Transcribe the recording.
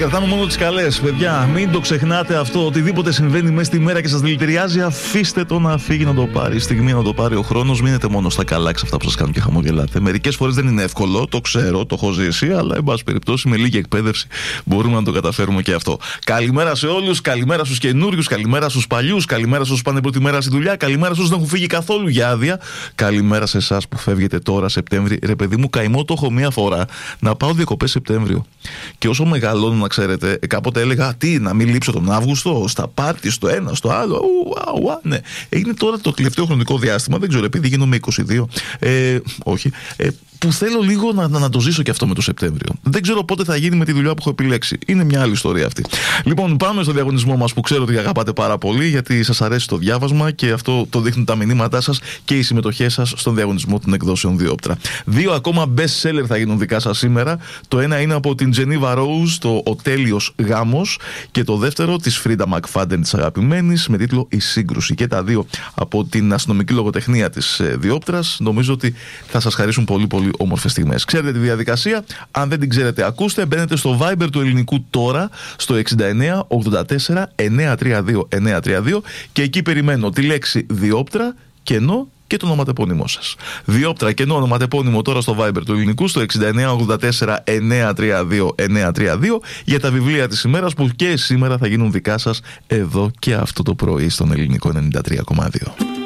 κρατάμε μόνο τις καλές. Παιδιά, μην το ξεχνάτε αυτό. Οτιδήποτε συμβαίνει μέσα στη μέρα και σας δηλητηριάζει, αφήστε το να φύγει να το πάρει. Η στιγμή να το πάρει ο χρόνος. Μείνετε μόνο στα καλά και σε αυτά που σας κάνουν και χαμογελάτε. Μερικές φορές δεν είναι εύκολο, το ξέρω, το έχω ζήσει, αλλά εν πάση περιπτώσει με λίγη εκπαίδευση μπορούμε να το καταφέρουμε και αυτό. Καλημέρα σε όλους, καλημέρα στους καινούριους, καλημέρα στους παλιούς, καλημέρα στους που πάνε πρώτη μέρα στη δουλειά, καλημέρα στους που δεν έχουν φύγει καθόλου για άδεια. Καλημέρα σε εσάς που φεύγετε τώρα Σεπτέμβρη. Ρε παιδί μου, καημό το έχω μία φορά να πάω διακοπές Σεπτέμβριο. Και όσο μεγαλώνω, να ξέρετε, κάποτε έλεγα τι, να μην λείψω τον Αύγουστο, στα πάρτι, στο ένα, στο άλλο. Ναι. Είναι τώρα το τελευταίο χρονικό διάστημα, δεν ξέρω, επειδή γίνομαι 22. Όχι. Που θέλω λίγο να το ζήσω και αυτό με το Σεπτέμβριο. Δεν ξέρω πότε θα γίνει με τη δουλειά που έχω επιλέξει. Είναι μια άλλη ιστορία αυτή. Λοιπόν, πάμε στο διαγωνισμό μας που ξέρω ότι αγαπάτε πάρα πολύ, γιατί σας αρέσει το διάβασμα και αυτό το δείχνουν τα μηνύματά σας και οι συμμετοχές σας στον διαγωνισμό των εκδόσεων Διόπτρα. 2 ακόμα best seller θα γίνουν δικά σας σήμερα. Το ένα είναι από την Geneva Rose, το Ο Τέλειος Γάμος, και το δεύτερο της Frida McFadden, της αγαπημένης, με τίτλο Η Σύγκρουση. Και τα δύο από την αστυνομική λογοτεχνία της Διόπτρας. Νομίζω ότι θα σας χαρίσουν πολύ όμορφες στιγμές. Ξέρετε τη διαδικασία. Αν δεν την ξέρετε, ακούστε. Μπαίνετε στο Viber του Ελληνικού τώρα, στο 69 84 932 932, και εκεί περιμένω τη λέξη Διόπτρα, κενό και το ονοματεπώνυμό σας. Διόπτρα, κενό, ονοματεπώνυμο τώρα στο Viber του Ελληνικού, στο 69 84 932 932, για τα βιβλία της ημέρας που και σήμερα θα γίνουν δικά σας εδώ και αυτό το πρωί στον Ελληνικό 93,2.